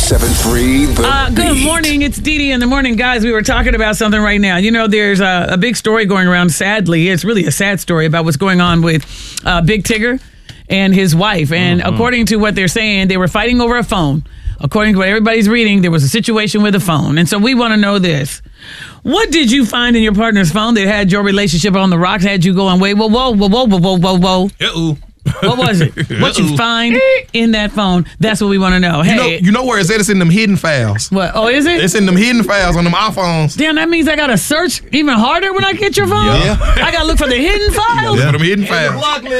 97.3 The Good Beat. morning. It's Dee Dee in the morning. Guys, we were talking about something right now. You know, there's a big story going around, sadly. It's really a sad story about what's going on with Big Tigger and his wife. And according to what they're saying, they were fighting over a phone. According to what everybody's reading, there was a situation with a phone. And so we want to know this. What did you find in your partner's phone that had your relationship on the rocks, had you going, wait, whoa. Uh-oh. What was it? What you find in that phone? That's what we want to know. Hey, You know where it's at? It's in them hidden files. what? Oh, is it? It's in them hidden files on them iPhones. Damn, that means I got to search even harder when I get your phone? Yeah. I got to look for the hidden files? For them hidden files.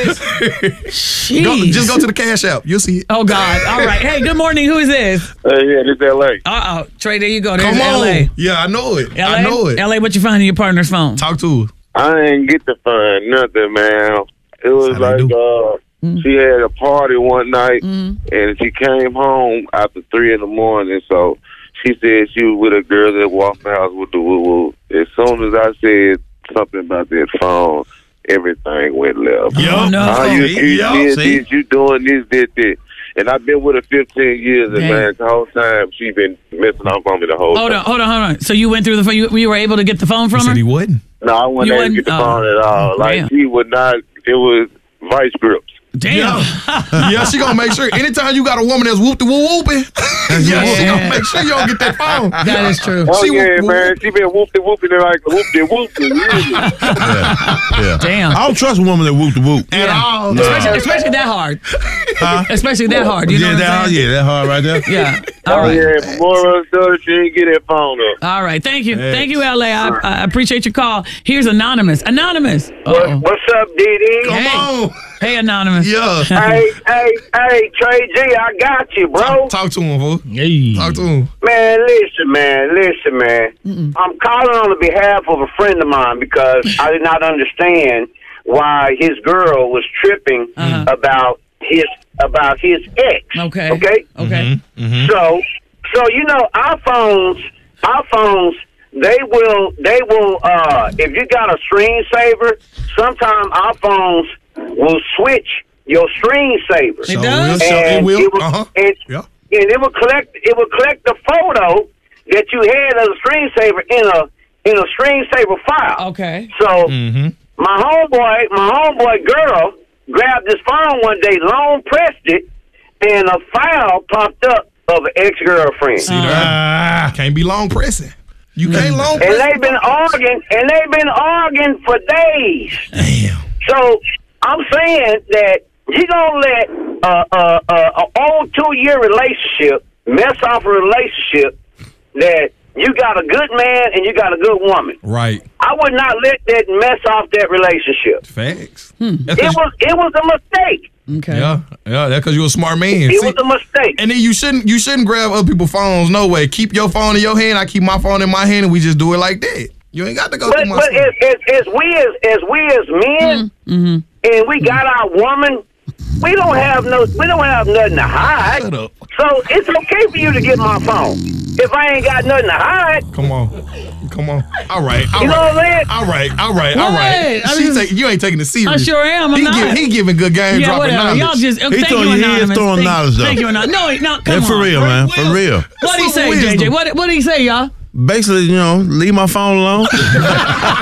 Jeez. Just go to the Cash App. You'll see it. Oh, God. All right. Hey, good morning. Who is this? Yeah, this L.A. Uh-oh. Trey, there you go. There's Come on. L.A. Yeah, I know it. L.A.? I know it. L.A., what you find in your partner's phone? Talk to her. I ain't get to find nothing, man. It was How they like she had a party one night, and she came home after 3 a.m. So she said she was with a girl that walked the house with the woo-woo. As soon as I said something about that phone, everything went left. Oh, no. How you did See? this, you doing this. And I've been with her 15 years, and Dang. man, the whole time she been messing up on me the whole Hold time. on. So you went through the phone. You were able to get the phone from He her? said he wouldn't. No, I wasn't You able to get the wouldn't? phone at all. Like, damn. she would not, it was vice grips. Damn. Yeah, she gonna make sure. Anytime you got a woman that's whooping, she gonna make sure you don't get that phone. That is true. Oh, She yeah, whoop- man. She been whooping like whooping. Yeah. Damn. I don't trust a woman that whoop the whoop. At all. Especially that hard. Especially that hard. You know what I'm saying? that hard right there. Yeah. All Oh, right. yeah. Moral daughter, she didn't get that phone up. All right. Thank you. Thank you, LA. I appreciate your call. Here's Anonymous. Anonymous. Uh-oh. What's up, DD? Come on. Hey, Anonymous. Yeah. Hey, Trey G, I got you, bro. Talk to him, fool. Hey. Talk to him. Man, listen, man. I'm calling on the behalf of a friend of mine because I did not understand why his girl was tripping about his ex. Okay. Okay? Okay. So you know, our phones, they will if you got a screensaver, sometimes our phones will switch your screensaver. It does? It will. And Yeah. it will collect the photo that you had of the screensaver in a screensaver file. Okay. So my homeboy girl grabbed his phone one day, long pressed it, and a file popped up of an ex-girlfriend. See that? Can't be long pressing. You can't long press. And they've been arguing for days. Damn. So I'm saying that you gonna let an old 2-year relationship mess off a relationship that you got a good man and you got a good woman. Right. I would not let that mess off that relationship. Facts. It was a mistake. Okay. Yeah. That's because you're a smart man. It See, was a mistake. and then you shouldn't grab other people's phones. No way. Keep your phone in your hand. I keep my phone in my hand, and we just do it like that. You ain't got to go But through my but stuff. as we as men, and we got our woman, we don't have nothing to hide. Shut up. So it's okay for you to get my phone if I ain't got nothing to hide. Come on. All right. You know what I'm saying? All right. I mean, You ain't taking it serious. I sure am. I'm not. He giving good game, Yeah, dropping whatever. knowledge. Y'all just thank throwing- you, he is Anonymous. throwing knowledge, though. Thank you, Anonymous. No, come Yeah, for on. real, man. For real. What did he Some say, wisdom. JJ? What did he say, y'all? Basically, leave my phone alone.